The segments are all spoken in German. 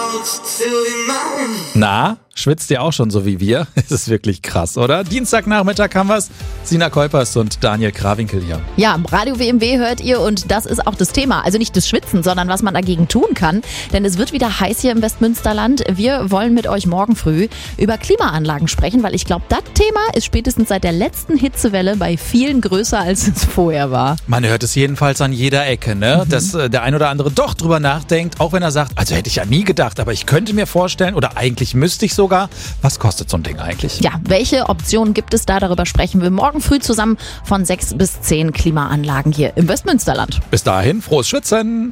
Na, schwitzt ihr auch schon so wie wir? Es ist wirklich krass, oder? Dienstagnachmittag haben wir's. Sina Kuipers und Daniel Krawinkel hier. Ja, Radio WMW hört ihr und das ist auch das Thema. Also nicht das Schwitzen, sondern was man dagegen tun kann. Denn es wird wieder heiß hier im Westmünsterland. Wir wollen mit euch morgen früh über Klimaanlagen sprechen, weil ich glaube, das Thema ist spätestens seit der letzten Hitzewelle bei vielen größer, als es vorher war. Man hört es jedenfalls an jeder Ecke, ne? Dass der ein oder andere doch drüber nachdenkt, auch wenn er sagt, also hätte ich ja nie gedacht, aber ich könnte mir vorstellen, oder eigentlich müsste ich sogar, was kostet so ein Ding eigentlich? Ja, welche Optionen gibt es da? Darüber sprechen wir morgen früh zusammen von 6 bis 10 Klimaanlagen hier im Westmünsterland. Bis dahin, frohes Schwitzen!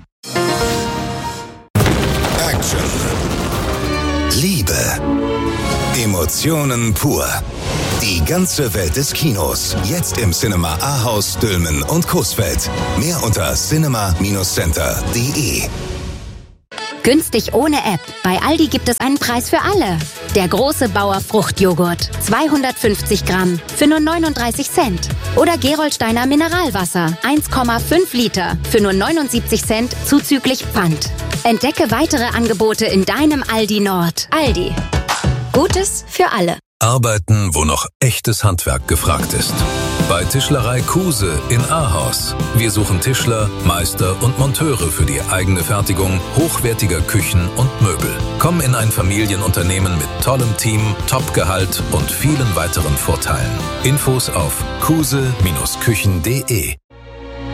Action, Liebe, Emotionen pur. Die ganze Welt des Kinos. Jetzt im Cinema Ahaus, Dülmen und Coesfeld. Mehr unter cinema-center.de. Günstig ohne App. Bei Aldi gibt es einen Preis für alle. Der große Bauer Fruchtjoghurt. 250 Gramm für nur 39 Cent. Oder Gerolsteiner Mineralwasser. 1,5 Liter für nur 79 Cent zuzüglich Pfand. Entdecke weitere Angebote in deinem Aldi Nord. Aldi. Gutes für alle. Arbeiten, wo noch echtes Handwerk gefragt ist. Bei Tischlerei Kuse in Ahaus. Wir suchen Tischler, Meister und Monteure für die eigene Fertigung hochwertiger Küchen und Möbel. Komm in ein Familienunternehmen mit tollem Team, Top-Gehalt und vielen weiteren Vorteilen. Infos auf kuse-küchen.de.